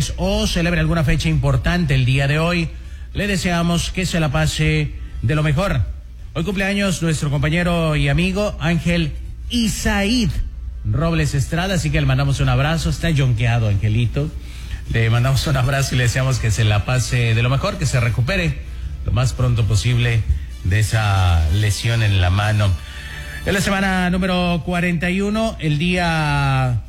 cumpleaños o celebre alguna fecha importante el día de hoy, le deseamos que se la pase de lo mejor. Hoy cumpleaños nuestro compañero y amigo Ángel Isaid Robles Estrada, así que le mandamos un abrazo. Está yonqueado, Angelito. Le mandamos un abrazo y le deseamos que se la pase de lo mejor, que se recupere lo más pronto posible de esa lesión en la mano. En la semana número 41, el día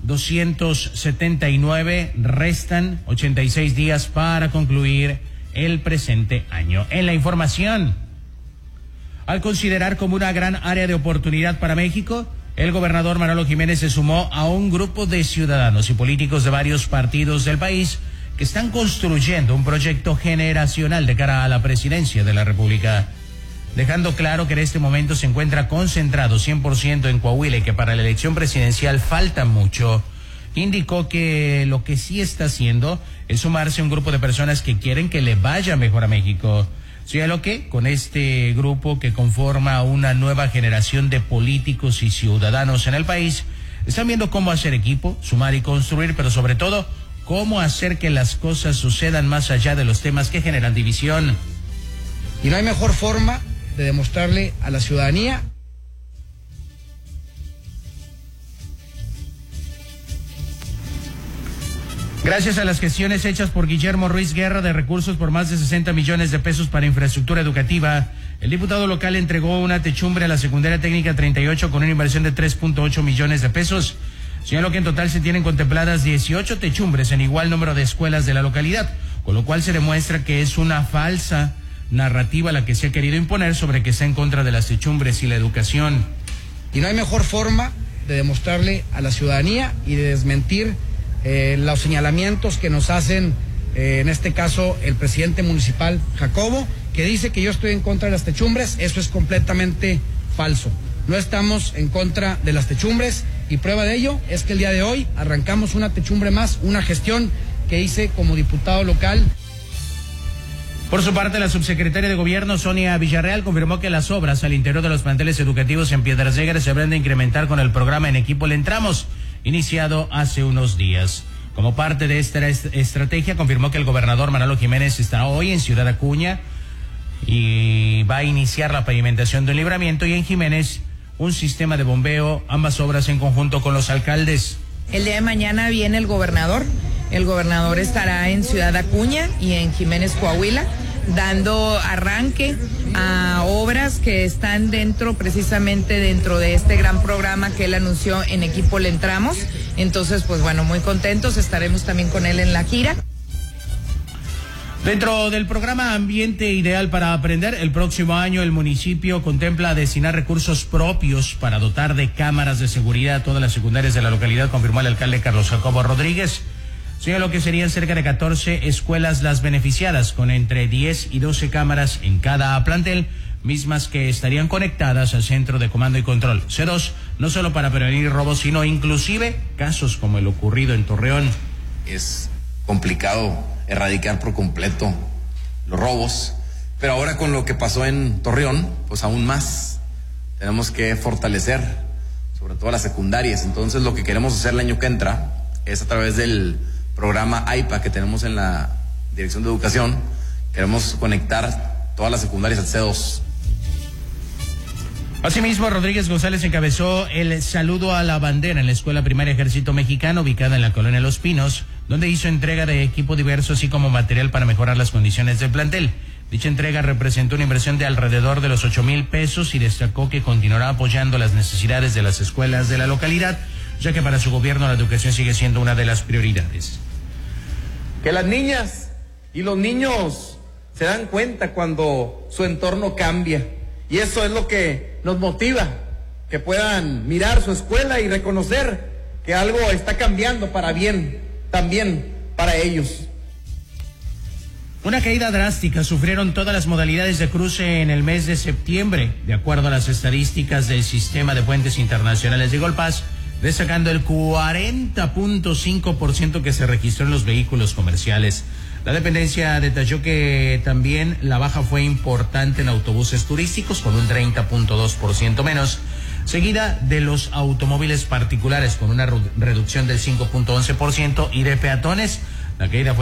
279, restan 86 días para concluir el presente año. En la información, al considerar como una gran área de oportunidad para México, el gobernador Manolo Jiménez se sumó a un grupo de ciudadanos y políticos de varios partidos del país que están construyendo un proyecto generacional de cara a la presidencia de la República, dejando claro que en este momento se encuentra concentrado 100% en Coahuila y que para la elección presidencial falta mucho. Indicó que lo que sí está haciendo es sumarse a un grupo de personas que quieren que le vaya mejor a México. Señaló que con este grupo que conforma una nueva generación de políticos y ciudadanos en el país, están viendo cómo hacer equipo, sumar y construir, pero sobre todo, cómo hacer que las cosas sucedan más allá de los temas que generan división. Y no hay mejor forma de demostrarle a la ciudadanía gracias a las gestiones hechas por Guillermo Ruiz Guerra de recursos por más de 60 millones de pesos para infraestructura educativa, el diputado local entregó una techumbre a la Secundaria Técnica 38 con una inversión de 3.8 millones de pesos. Señaló que en total se tienen contempladas 18 techumbres en igual número de escuelas de la localidad, con lo cual se demuestra que es una falsa narrativa la que se ha querido imponer sobre que está en contra de las techumbres y la educación. Y no hay mejor forma de demostrarle a la ciudadanía y de desmentir los señalamientos que nos hacen, en este caso, el presidente municipal Jacobo, que dice que yo estoy en contra de las techumbres. Eso es completamente falso. No estamos en contra de las techumbres y prueba de ello es que el día de hoy arrancamos una techumbre más, una gestión que hice como diputado local. Por su parte, la subsecretaria de Gobierno, Sonia Villarreal, confirmó que las obras al interior de los planteles educativos en Piedras Negras se habrán de incrementar con el programa En Equipo Le Entramos, iniciado hace unos días. Como parte de esta estrategia, confirmó que el gobernador Manolo Jiménez está hoy en Ciudad Acuña y va a iniciar la pavimentación del Libramiento, y en Jiménez un sistema de bombeo, ambas obras en conjunto con los alcaldes. El día de mañana viene el gobernador estará en Ciudad Acuña y en Jiménez, Coahuila, dando arranque a obras que están precisamente dentro de este gran programa que él anunció En Equipo Le Entramos. Entonces, pues bueno, muy contentos, estaremos también con él en la gira. Dentro del programa Ambiente Ideal para Aprender, el próximo año el municipio contempla destinar recursos propios para dotar de cámaras de seguridad a todas las secundarias de la localidad, confirmó el alcalde Carlos Jacobo Rodríguez. Señaló que serían cerca de 14 escuelas las beneficiadas, con entre 10 y 12 cámaras en cada plantel, mismas que estarían conectadas al Centro de Comando y Control C2, no solo para prevenir robos, sino inclusive casos como el ocurrido en Torreón. Es complicado erradicar por completo los robos, pero ahora con lo que pasó en Torreón, pues aún más. Tenemos que fortalecer, sobre todo las secundarias. Entonces lo que queremos hacer el año que entra es, a través del programa AIPA que tenemos en la Dirección de Educación, queremos conectar todas las secundarias al C2. Asimismo, Rodríguez González encabezó el saludo a la bandera en la Escuela Primaria Ejército Mexicano, ubicada en la colonia Los Pinos, donde hizo entrega de equipo diverso, así como material para mejorar las condiciones del plantel. Dicha entrega representó una inversión de alrededor de los 8,000 pesos y destacó que continuará apoyando las necesidades de las escuelas de la localidad, ya que para su gobierno la educación sigue siendo una de las prioridades. Que las niñas y los niños se dan cuenta cuando su entorno cambia, y eso es lo que nos motiva, que puedan mirar su escuela y reconocer que algo está cambiando para bien, también para ellos. Una caída drástica sufrieron todas las modalidades de cruce en el mes de septiembre, de acuerdo a las estadísticas del Sistema de Puentes Internacionales de Golpaz, destacando el 40.5% que se registró en los vehículos comerciales. La dependencia detalló que también la baja fue importante en autobuses turísticos, con un 30.2% menos, seguida de los automóviles particulares, con una reducción del 5.11%, y de peatones, la caída fue